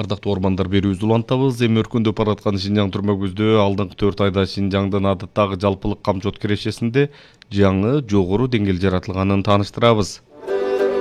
Ардактуу ормандар берүүбүздү улантабыз. Эми өркүндөп бараткан Шинжаң түрмөгүбүздө алдыңкы 4 айда Шинжаңдын адаттагы жалпылык камчылык кирешесинде жаңы жогору деңгээл жаратылганын тааныштырабыз.